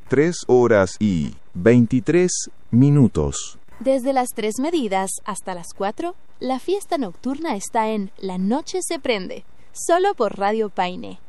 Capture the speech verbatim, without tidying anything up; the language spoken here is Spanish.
tres horas y veintitrés minutos. Desde las tres medidas hasta las cuatro, la fiesta nocturna está en La Noche se Prende, solo por Radio Paine.